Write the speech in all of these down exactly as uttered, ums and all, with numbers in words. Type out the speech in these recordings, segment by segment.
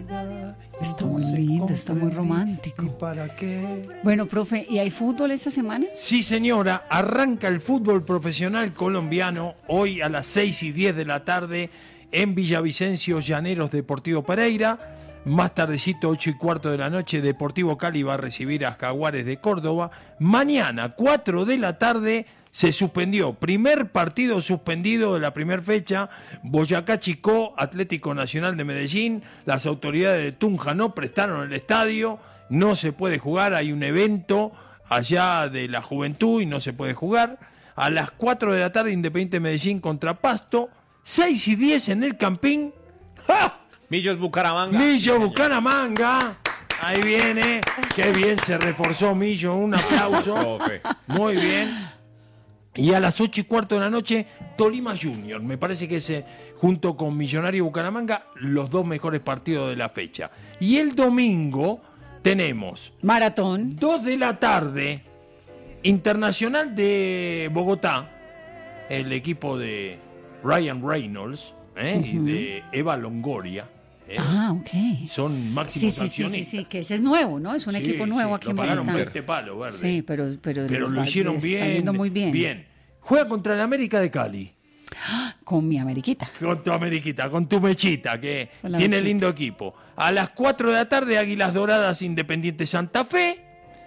vida. Está muy lindo, está muy romántico. ¿Y para qué? Bueno, profe, ¿y hay fútbol esta semana? Sí, señora, arranca el fútbol profesional colombiano hoy a las seis y diez de la tarde en Villavicencio, Llaneros Deportivo Pereira. Más tardecito, ocho y cuarto de la noche, Deportivo Cali va a recibir a Jaguares de Córdoba. Mañana, cuatro de la tarde, se suspendió. Primer partido suspendido de la primera fecha. Boyacá Chicó, Atlético Nacional de Medellín. Las autoridades de Tunja no prestaron el estadio. No se puede jugar. Hay un evento allá de la juventud y no se puede jugar. A las cuatro de la tarde, Independiente Medellín contra Pasto. seis y diez en el Campín. ¡Ja! Millos Bucaramanga. Millo Bucaramanga. Ahí viene. Qué bien se reforzó Millo. Un aplauso. Muy bien. Y a las ocho y cuarto de la noche, Tolima Junior. Me parece que es, junto con Millonario Bucaramanga, los dos mejores partidos de la fecha. Y el domingo tenemos... Maratón. Dos de la tarde, Internacional de Bogotá, el equipo de Ryan Reynolds ¿eh? uh-huh. y de Eva Longoria. ¿eh? Ah, ok. Son máximos sí, sí, accionistas. Sí, sí, sí, que ese es nuevo, ¿no? Es un sí, equipo nuevo sí, aquí en Bogotá. Bogotá. veinte palos verde. Sí, pero, pero, pero lo va, hicieron está bien. yendo muy bien. Bien. Juega contra el América de Cali. Con mi Ameriquita. Con tu Ameriquita, con tu Mechita, que tiene mechita. Lindo equipo. A las cuatro de la tarde, Águilas Doradas, Independiente Santa Fe.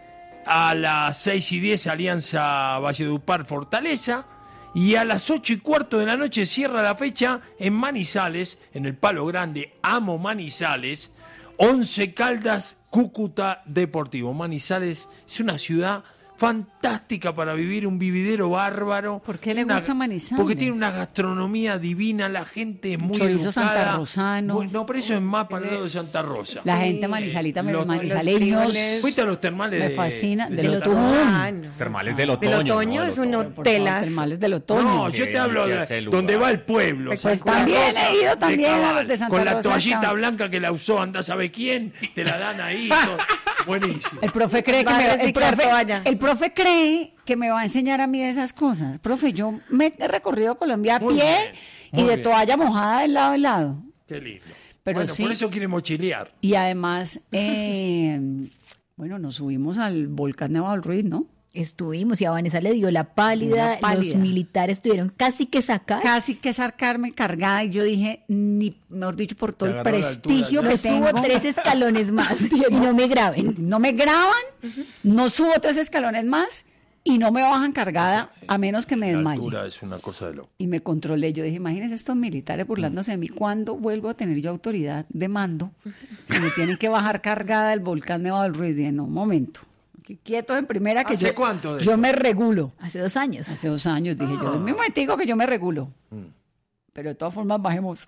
A las seis y diez, Alianza Valledupar, Fortaleza. Y a las ocho y cuarto de la noche cierra la fecha en Manizales, en el Palo Grande, amo Manizales, Once Caldas, Cúcuta Deportivo. Manizales es una ciudad fantástica para vivir, un vividero bárbaro. ¿Por qué le una, gusta Manizales? Porque tiene una gastronomía divina, la gente es muy Chorizo educada. santarrosano. Muy, no, pero eso es más para el lado de Santa Rosa. La gente manizalita, Los- manizaleños. Fuiste a los termales Me de- fascina. de Del Santa otoño. Rosa? Ah, no. Termales del otoño. Del otoño ¿no? es Del un otoño. hotelas. Termales del otoño. No, Qué yo te hablo delicia de ese lugar. donde va el pueblo. Pues Santa también Rosa, he ido de también a los Cabal, de Santa con la Rosa, toallita Cabal. blanca que la usó, anda sabe quién, te la dan ahí. todo. Buenísimo. El profe cree que Va a me, el reciclar profe, toalla. el profe cree que me va a enseñar a mí de esas cosas. Profe, yo me he recorrido Colombia a Muy pie bien, y muy de bien. toalla mojada de lado a lado. Qué lindo. Pero bueno, sí. por eso quiere mochilear. Y además, eh, bueno, nos subimos al volcán Nevado del Ruiz, ¿no? Estuvimos y a Vanessa le dio la pálida, Una pálida. los militares tuvieron casi que sacar. Casi que sacarme cargada y yo dije, ni, mejor dicho, por todo Te el agarró la prestigio altura, que No subo tengo. tres escalones más y no me graben. No me graban, no subo tres escalones más y no me bajan cargada a menos que me La desmaye. altura es una cosa de loco. Y me controlé. Yo dije, imagínense estos militares burlándose de mí. ¿Cuándo vuelvo a tener yo autoridad de mando? Si me tienen que bajar cargada del volcán Nevado del Ruiz. Dije, no, un momento. Aquí quietos en primera que ¿Hace yo, cuánto de yo esto? me regulo. Hace dos años. Hace dos años dije yo, Ah. un momentico que yo me regulo. Pero de todas formas bajemos.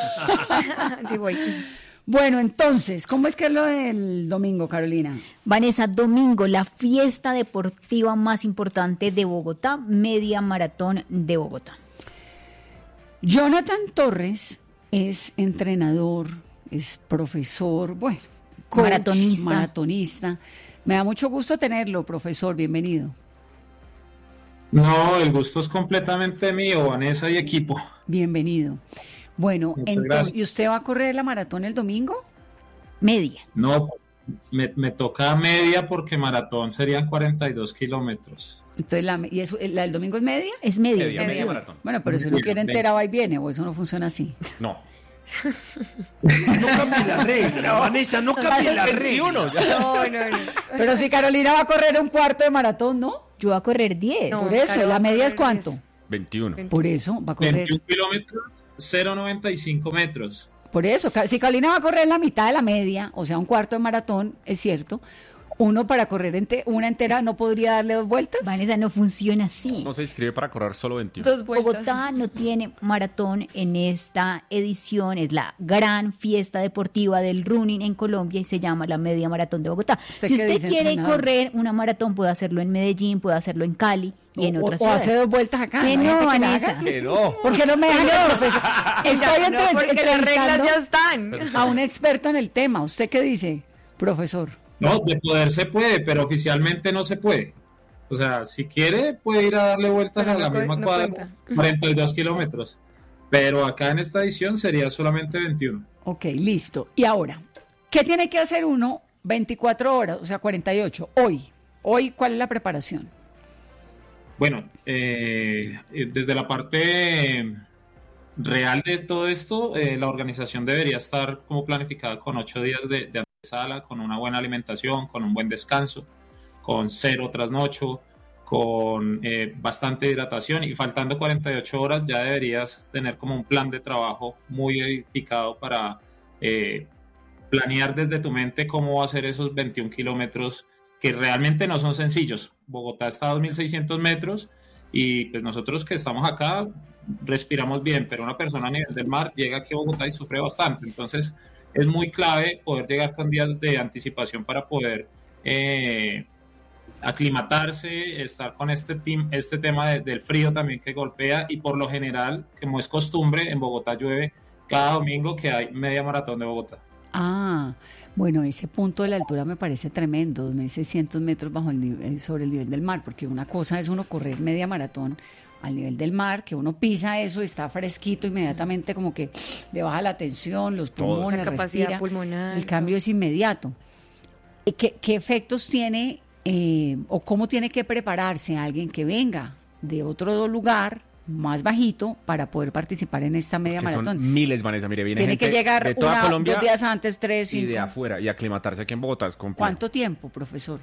Sí, voy. Bueno, entonces, ¿cómo es que es lo del domingo, Carolina? Vanessa, domingo, la fiesta deportiva más importante de Bogotá, Media Maratón de Bogotá. Jonathan Torres es entrenador, es profesor, bueno, coach, Maratonista. maratonista. Me da mucho gusto tenerlo, profesor, bienvenido. No, el gusto es completamente mío, Vanessa y equipo. Bienvenido. Bueno, Muchas entonces, gracias. ¿y usted va a correr la maratón el domingo? Media. No, me, me toca media porque maratón serían cuarenta y dos kilómetros. Entonces, la, ¿y eso, la del domingo es media? Es media. Media, es media media. maratón. Bueno, pero si uno quiere entera va y viene, o eso no funciona así. No. No cambie la regla, Vanessa, no cambie la regla. No, no, no. Pero si Carolina va a correr un cuarto de maratón, ¿no? Yo voy a correr diez. No. Por eso, Caro, va ¿la a media es correr cuánto? diez. veintiuno. Por eso, va a correr. veintiún kilómetros, cero coma noventa y cinco metros. Por eso, ca- si Carolina va a correr la mitad de la media, o sea, un cuarto de maratón, es cierto, uno para correr ente- una entera no podría darle dos vueltas. Vanessa, no funciona así. No se inscribe para correr solo veintiuno. Dos vueltas. Bogotá no tiene maratón en esta edición, es la gran fiesta deportiva del running en Colombia y se llama la Media Maratón de Bogotá. ¿Usted Si qué usted dice, quiere entrenador? correr una maratón, puede hacerlo en Medellín, puede hacerlo en Cali y en o, otras o ciudades. hace dos vueltas acá. Que hay no, gente que la Vanessa. haga. Que no. ¿Por qué no me dejan el profesor? Estoy Ya, entre- no, porque las reglas entrevistando ya están. a un experto en el tema. ¿Usted qué dice, profesor? No, de poder se puede, pero oficialmente no se puede. O sea, si quiere, puede ir a darle vueltas Pero a no la cu- misma no cuadra, cuenta. cuarenta y dos kilómetros. Pero acá en esta edición sería solamente veintiuno. Ok, listo. Y ahora, ¿Qué tiene que hacer uno veinticuatro horas, o sea, cuarenta y ocho, hoy? Hoy, ¿cuál es la preparación? Bueno, eh, desde la parte real de todo esto, eh, la organización debería estar como planificada con ocho días de, de antesala, con una buena alimentación, con un buen descanso, con cero trasnocho, con eh, bastante hidratación, y faltando cuarenta y ocho horas ya deberías tener como un plan de trabajo muy edificado para eh, planear desde tu mente cómo va a ser esos veintiún kilómetros que realmente no son sencillos. Bogotá está a dos mil seiscientos metros y pues nosotros que estamos acá respiramos bien, pero una persona a nivel del mar llega aquí a Bogotá y sufre bastante. Entonces es muy clave poder llegar con días de anticipación para poder eh, aclimatarse, estar con este, team, este tema de, del frío también que golpea, y por lo general, como es costumbre, en Bogotá llueve cada domingo que hay media maratón de Bogotá. Ah, bueno, ese punto de la altura me parece tremendo, dos mil seiscientos metros bajo el nivel, sobre el nivel del mar, porque una cosa es uno correr media maratón al nivel del mar, que uno pisa eso y está fresquito, inmediatamente como que le baja la tensión, los pulmones, la capacidad respira, pulmonar, el cambio es inmediato. ¿Qué, qué efectos tiene eh, o cómo tiene que prepararse alguien que venga de otro lugar más bajito para poder participar en esta media Que maratón? son miles, Vanessa, mire, viene Tiene gente que llegar de toda una, Colombia dos días antes, tres, y cinco. de afuera, y aclimatarse aquí en Bogotá es complejo. ¿Cuánto tiempo, profesor?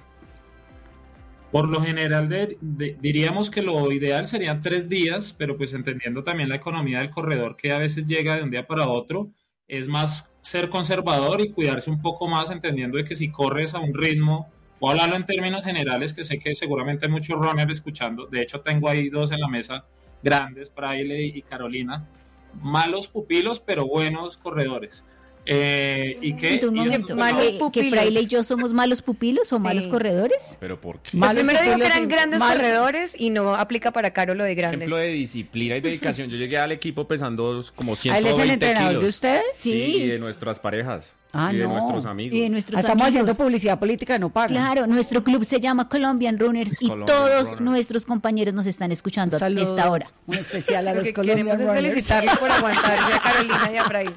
Por lo general de, de, diríamos que lo ideal serían tres días, pero pues entendiendo también la economía del corredor, que a veces llega de un día para otro, es más ser conservador y cuidarse un poco más, entendiendo de que si corres a un ritmo, voy a hablarlo en términos generales, que sé que seguramente hay muchos runners escuchando, de hecho tengo ahí dos en la mesa grandes, Fraile y Carolina, malos pupilos pero buenos corredores. Eh, y que, Entonces, un y momento, eso- malos ¿que- ¿que pupilos. Fraile y yo somos malos pupilos o Sí. malos corredores? ¿Pero por qué? Malos Primero dijo que pupilos eran y- grandes mal- corredores y no aplica para Caro lo de grandes. Ejemplo de disciplina y dedicación. Yo llegué al equipo pesando como ¿A ciento él es veinte el entrenador kilos. de ustedes? Sí, Sí. y de nuestras parejas. Ah, y de no. nuestros amigos. Y de nuestros Estamos amigos. haciendo publicidad política, no pagan. Claro, nuestro club se llama Colombian Runners y Colombian todos Runners. nuestros compañeros nos están escuchando Un a saludo esta hora. muy especial a Lo los que queremos colombianos. es felicitarlos por aguantarse a Carolina y a Fraile.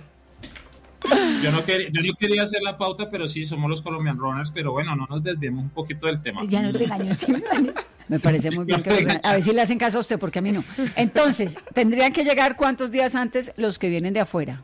Yo no, quería, yo no quería hacer la pauta, pero sí, somos los Colombian Runners, pero bueno, no nos desviemos un poquito del tema. Ya nos regañó. Me parece muy bien que lo digan. A ver si le hacen caso a usted, porque a mí no. Entonces, ¿tendrían que llegar cuántos días antes los que vienen de afuera?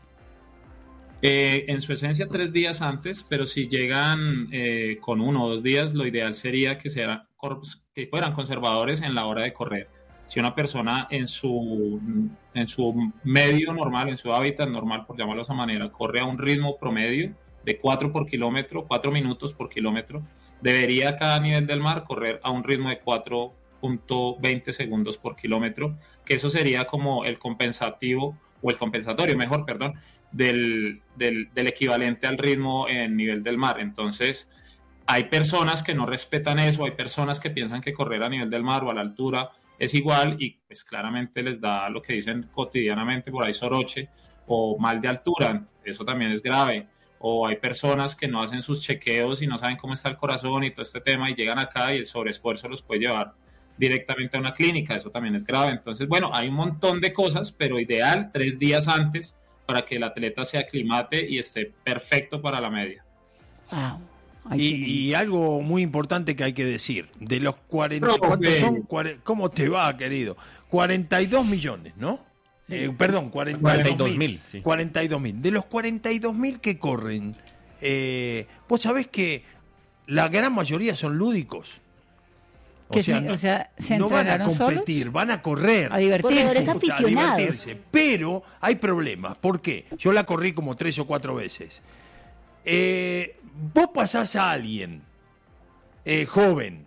Eh, en su esencia, tres días antes, pero si llegan eh, con uno o dos días, lo ideal sería que, sea, que fueran conservadores en la hora de correr. Si una persona en su, en su medio normal, en su hábitat normal, por llamarlo de esa manera, corre a un ritmo promedio de cuatro por kilómetro, cuatro minutos por kilómetro, debería a cada nivel del mar correr a un ritmo de cuatro punto veinte segundos por kilómetro, que eso sería como el compensativo, o el compensatorio, mejor, perdón, del, del, del equivalente al ritmo en nivel del mar. Entonces, hay personas que no respetan eso, hay personas que piensan que correr a nivel del mar o a la altura es igual y pues claramente les da lo que dicen cotidianamente por ahí soroche o mal de altura, eso también es grave. O hay personas que no hacen sus chequeos y no saben cómo está el corazón y todo este tema y llegan acá y el sobreesfuerzo los puede llevar directamente a una clínica, eso también es grave. Entonces, bueno, hay un montón de cosas, pero ideal tres días antes para que el atleta se aclimate y esté perfecto para la media. Wow. Ahí tienen. Y, y algo muy importante que hay que decir, de los cuarenta, Profe. ¿cuántos son? Cuare- ¿Cómo te va, querido? cuarenta y dos millones, ¿no? Eh, perdón, cuarenta y dos mil. sí. cuarenta y dos mil. De los cuarenta y dos mil que corren, eh, vos sabés que la gran mayoría son lúdicos. O Que sea, sí, no, o sea, ¿se no van a entrenaron competir, solos? van a correr. A divertirse. Corredores A aficionados. divertirse. Pero hay problemas. ¿Por qué? Yo la corrí como tres o cuatro veces. Eh, vos pasás a alguien eh, joven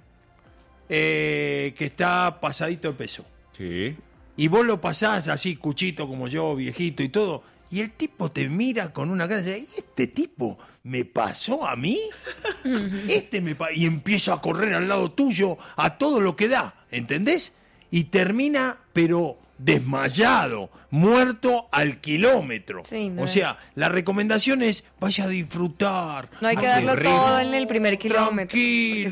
eh, que está pasadito de peso Sí. y vos lo pasás así, cuchito como yo, viejito y todo, y el tipo te mira con una cara de, ¿y este tipo me pasó a mí? Este me pa-", y empieza a correr al lado tuyo a todo lo que da, ¿entendés? Y termina, pero desmayado, muerto al kilómetro. Sí, no o es- sea, la recomendación es vaya a disfrutar. No hay que a darlo correr. todo en el primer kilómetro. Tranquilo.